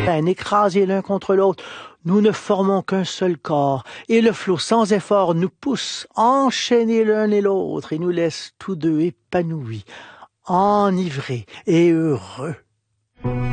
écrasés l'un contre l'autre, nous ne formons qu'un seul corps, et le flot sans effort nous pousse, enchaînés l'un et l'autre, et nous laisse tous deux épanouis, enivrés et heureux.